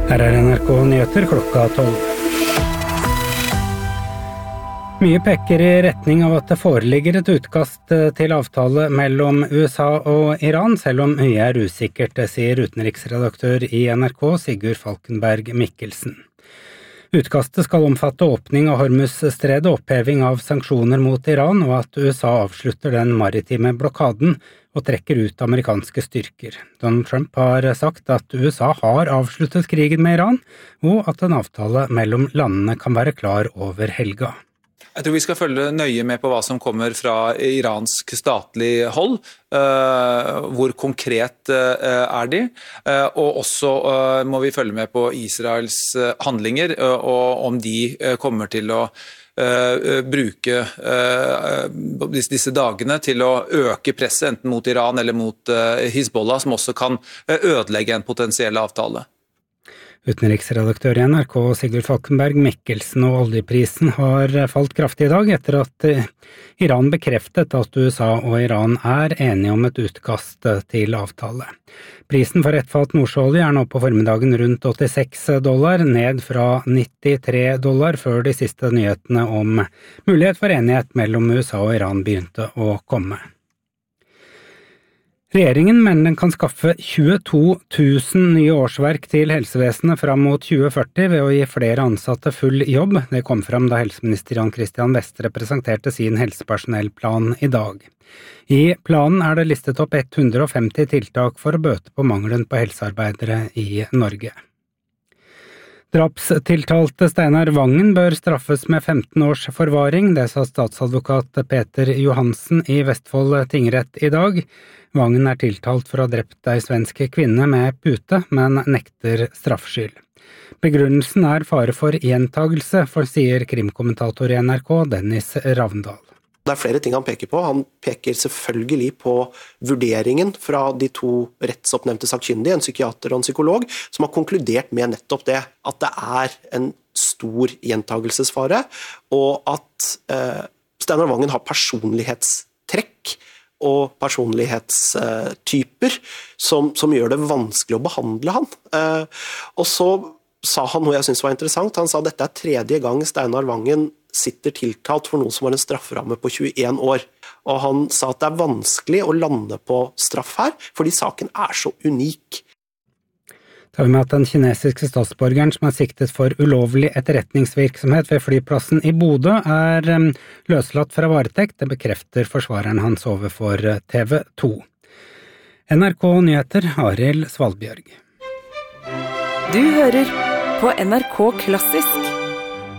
Her NRK Nyheter klokka 12. Mye peker i retning av at det foreligger et utkast til avtale mellom USA og Iran, selv om mye er usikkert, sier utenriksredaktør i NRK Sigurd Falkenberg Mikkelsen. Utkastet skal omfatte åpning av Hormuz-stredet, oppheving av sanksjoner mot Iran og at USA avslutter den maritime blokaden og trekker ut amerikanske styrker. Donald Trump har sagt at USA har avsluttet krigen med Iran, og at en avtale mellom landene kan være klar over helga. Jeg tror vi skal følge nøye med på hva som kommer fra iransk statlig hold, hvor konkret er de, og også må vi følge med på Israels handlinger, og om de kommer til å bruke disse dagene til å øke presset enten mot Iran eller mot Hizbollah, som også kan ødelegge en potensiell avtale. Utenriksredaktør i NRK Sigurd Falkenberg Mikkelsen, og oljeprisen har falt kraftig i dag etter at Iran bekreftet at USA og Iran er enige om et utkast til avtale. Prisen for ett fat nordsjøolje er nå på formiddagen rundt $86, ned fra $93 før de siste nyhetene om mulighet for enighet mellom USA og Iran begynte å komme. Regjeringen mener den kan skaffe 22 000 nye årsverk til helsevesenet fram mot 2040 ved å gi flere ansatte full jobb. Det kom fram da helseminister Jan Christian Vestre presenterte sin helsepersonellplan i dag. I planen er det listet opp 150 tiltak for å bøte på mangelen på helsearbeidere i Norge. Drapstiltalte Steinar Vangen bør straffes med 15 års forvaring, det sa statsadvokat Peter Johansen i Vestfold tingrett i dag. Vangen er tiltalt for å ha drept ei svensk kvinne med pute, men nekter straffskyld. Begrunnelsen er fare for gjentagelse, sier krimkommentator i NRK Dennis Ravndal. Det er flere ting han peker på. Han peker selvfølgelig på vurderingen fra de to rettsoppnevnte sakkyndige, en psykiater og en psykolog, som har konkludert med nettopp det, at det er en stor gjentagelsesfare, og at Steinar Vangen har personlighetstrekk og personlighetstyper som gjør det vanskelig å behandle han. Og så sa han noe jeg synes var interessant. Han sa at dette er 3. gang Steinar Vangen sitter tiltalt for noe som var en strafferamme på 21 år. Og han sa at det er vanskelig å lande på straff her, fordi saken er så unik. Tar vi med at den kinesiske statsborgeren som er siktet for ulovlig etterretningsvirksomhet ved flyplassen i Bodø er løslatt fra varetekt. Det bekrefter forsvareren hans overfor TV 2. NRK Nyheter, Arild Svalbjørg. Du hører på NRK Klassisk.